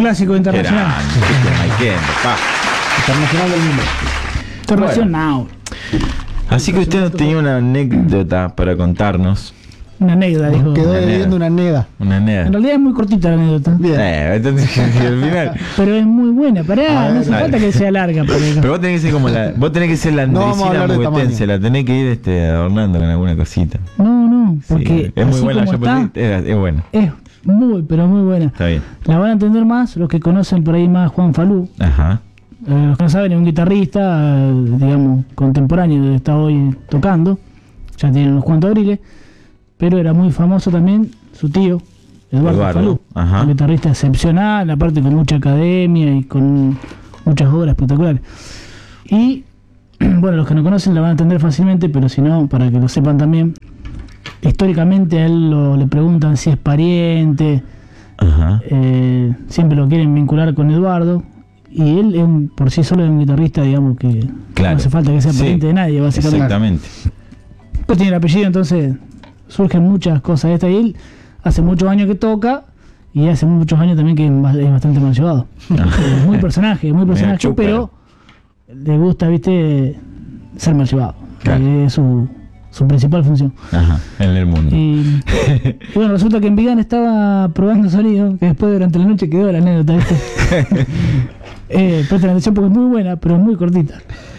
clásico internacional. Internacional del mundo. Internacional. Así que usted tenía una anécdota para contarnos. Una anécdota, dijo. Quedó debiendo una anécdota. Una anécdota. En realidad es muy cortita la anécdota. Bien. Entonces, al final. Pero es muy buena. Pará, no hace falta que sea larga. Pero vos tenés que ser como vos tenés que ser la No vamos a Andresina hablar de Muguetense, la tenés que ir adornando con alguna cosita. No, porque Sí, es muy así buena, como es buena. es muy, pero muy buena. Está bien. La van a entender más los que conocen por ahí más Juan Falú. Ajá. Los que no saben, es un guitarrista, digamos, contemporáneo que está hoy tocando. Ya tiene unos cuantos abriles. Pero era muy famoso también su tío, Eduardo Falú. Ajá. Un guitarrista excepcional, aparte con mucha academia y con muchas obras espectaculares. Y, bueno, los que no conocen la van a entender fácilmente, pero si no, para que lo sepan también, históricamente a él le preguntan si es pariente. Ajá. Siempre lo quieren vincular con Eduardo. Y él por sí solo es un guitarrista, digamos, que Claro. no hace falta que sea pariente de nadie, básicamente. Exactamente. Pues tiene el apellido, entonces surgen muchas cosas de esta. Y él hace muchos años que toca, y hace muchos años también que es bastante mal llevado. Es muy personaje, chúpero. pero le gusta, viste, ser mal llevado. Claro. Es su principal función. Ajá. En el mundo. Y bueno, resulta que en Vigán estaba probando sonido, que después durante la noche quedó la anécdota, ¿viste? Presten atención porque es muy buena, pero es muy cortita.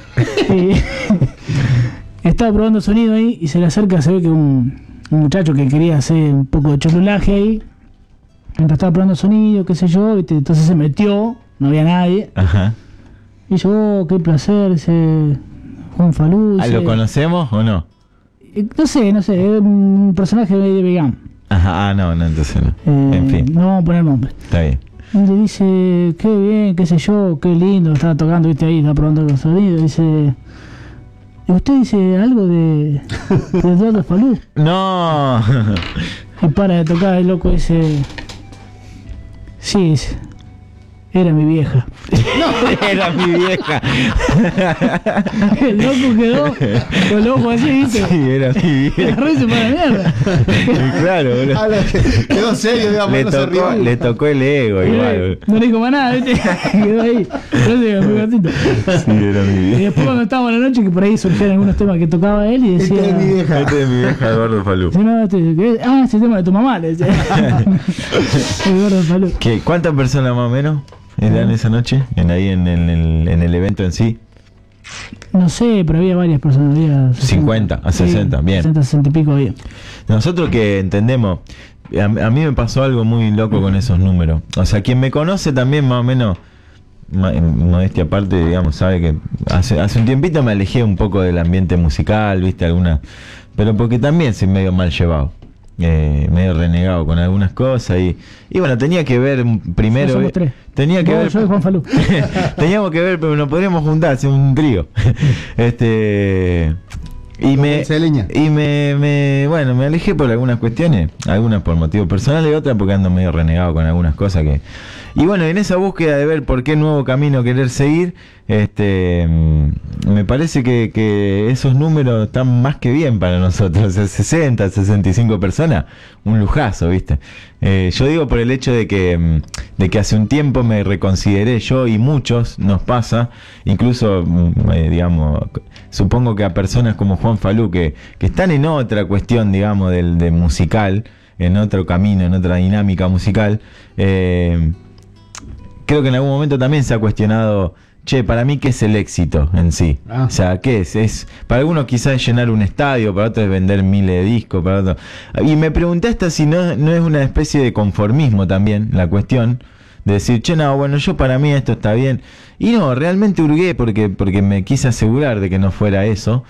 Estaba probando sonido ahí y se le acerca, se ve que un muchacho que quería hacer un poco de cholulaje ahí, mientras estaba probando sonido, qué sé yo, ¿viste? Entonces se metió, no había nadie. Ajá. Y yo, qué placer, ese Juan Falú. ¿Lo conocemos o no? No sé, es un personaje de Vigán. Ajá, no, entonces no. En fin. No vamos a poner nombre. Está bien. Y le dice, qué bien, qué sé yo, qué lindo, estaba tocando, viste ahí, estaba probando los sonidos. Dice, ¿y usted dice algo de Eduardo Falú? No. Y para de tocar, el loco dice, sí, dice, era mi vieja. Era mi vieja. El loco quedó con el ojo así, viste. Sí, era mi vieja. Re se para la mierda. Claro, boludo. Quedó serio, digamos. Le tocó el ego igual. No le dijo más nada, viste. Quedó ahí. Parece muy gatito. Sí, era mi Y vieja. después cuando estábamos en la noche, que por ahí surgían algunos temas que tocaba él y decía... Esta es mi vieja. Este es mi vieja, Eduardo Falú. Sí, no, ese tema de tu mamá, le decía. Eduardo Falú. ¿Cuántas personas más o menos eran esa noche? Ahí en el evento en sí. No sé, pero había varias personas. Había 50 a 60, bien. 60 y pico había. Nosotros que entendemos, a mí me pasó algo muy loco con esos números. O sea, quien me conoce también más o menos, modestia aparte, digamos, sabe que hace un tiempito me alejé un poco del ambiente musical, viste, pero porque también soy medio mal llevado. Medio renegado con algunas cosas y bueno, tenía que ver primero. Somos tres. Tenía que ver. Yo y Juan Falú. Teníamos que ver, pero nos podríamos juntar, hacer un trío. Bueno, me alejé por algunas cuestiones, algunas por motivos personales y otras porque ando medio renegado con algunas cosas que. Y bueno, en esa búsqueda de ver por qué nuevo camino querer seguir, me parece que esos números están más que bien para nosotros. 60, 65 personas, un lujazo, ¿viste? Yo digo por el hecho de que hace un tiempo me reconsideré yo y muchos nos pasa, incluso, digamos, supongo que a personas como Juan Falú que están en otra cuestión, digamos, de musical, en otro camino, en otra dinámica musical, creo que en algún momento también se ha cuestionado, para mí, ¿qué es el éxito en sí? O sea, ¿qué es? Para algunos quizás es llenar un estadio, para otros es vender miles de discos, para otros... Y me pregunté hasta si no es una especie de conformismo también, la cuestión, de decir, yo para mí esto está bien. Y no, realmente hurgué porque me quise asegurar de que no fuera eso.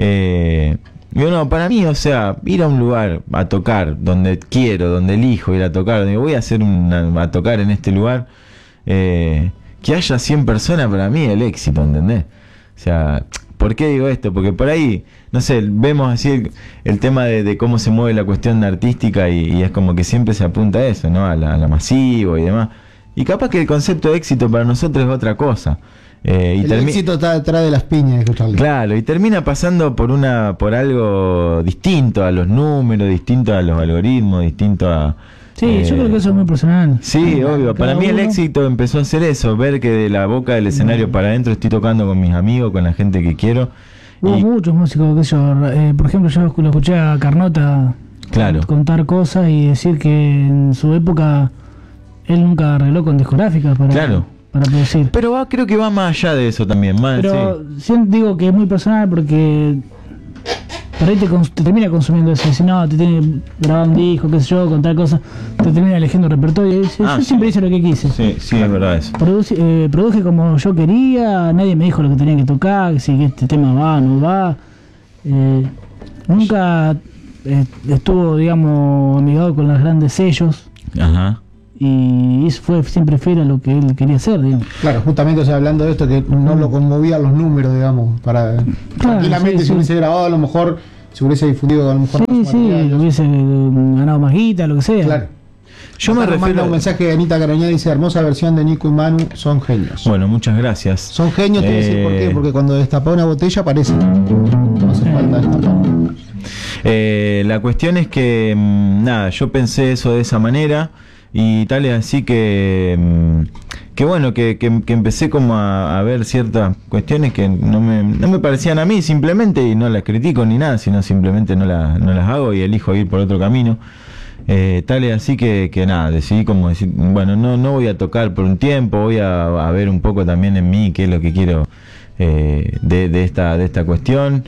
Para mí, o sea, ir a un lugar a tocar donde quiero, donde elijo ir a tocar, donde voy a tocar en este lugar... que haya 100 personas para mí es el éxito, ¿entendés? O sea, ¿por qué digo esto? Porque por ahí, no sé, vemos así el tema de cómo se mueve la cuestión artística y es como que siempre se apunta a eso, ¿no? A la masivo y demás. Y capaz que el concepto de éxito para nosotros es otra cosa. El éxito está detrás de las piñas, escucharle. Claro, y termina pasando por algo distinto a los números, distinto a los algoritmos, distinto a... Sí, yo creo que eso es muy personal. Sí, obvio. Para mí el uno. éxito empezó a ser eso, ver que de la boca del escenario para adentro estoy tocando con mis amigos, con la gente que quiero. Hubo muchos músicos que por ejemplo, yo lo escuché a Carnota Claro. contar cosas y decir que en su época él nunca arregló con discográficas para producir. Pero creo que va más allá de eso también. Pero sí digo que es muy personal porque por ahí te termina consumiendo eso. Si no, te tiene que grabar un disco, qué sé yo, con tal cosa, te termina eligiendo repertorio. Y dice, yo siempre hice lo que quise. Sí, es verdad eso. Produje como yo quería, nadie me dijo lo que tenía que tocar, si este tema va o no va. Nunca estuvo, digamos, amigado con los grandes sellos. Ajá. Y eso fue siempre fiel a lo que él quería hacer, digamos. Claro, justamente, o sea, hablando de esto, que no lo conmovían los números, digamos, para tranquilamente, si hubiese grabado, a lo mejor se hubiese difundido, a lo mejor hubiese ganado más guita, lo que sea. Claro. Yo me refiero a un mensaje de Anita Carañá, dice: hermosa versión de Nico y Manu, son genios. Bueno, muchas gracias. Son genios, te voy a decir por qué, porque cuando destapa una botella aparece. No hace falta destapar. La cuestión es que nada, yo pensé eso de esa manera y tal es así que bueno, que empecé como a ver ciertas cuestiones que no me parecían a mí simplemente, y no las critico ni nada, sino simplemente no las hago y elijo ir por otro camino. Tal es así que nada, decidí como decir, bueno, no voy a tocar por un tiempo, voy a ver un poco también en mí qué es lo que quiero de esta cuestión.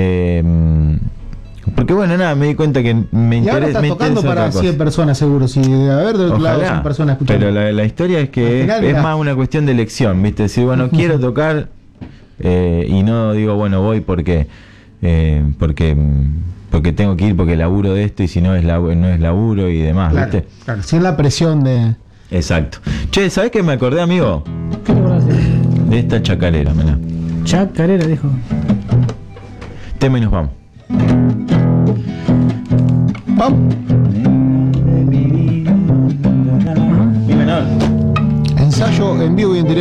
Porque bueno, nada, me di cuenta que me interesa. Y ahora estás tocando para 100 personas seguro, si de haber de otro lado 100 personas escuchando. Pero la historia es que es más una cuestión de elección, ¿viste? Decir, bueno, quiero tocar y no digo, bueno, voy porque tengo que ir porque laburo de esto y si no es laburo y demás, claro, ¿viste? Claro, sin la presión de... Exacto. Che, ¿sabés qué me acordé, amigo? ¿Qué te acordás? De esta chacarera, mirá. Chacarera, dijo. Tema y nos vamos. Vamos. Mi menor. Ensayo en vivo y en directo.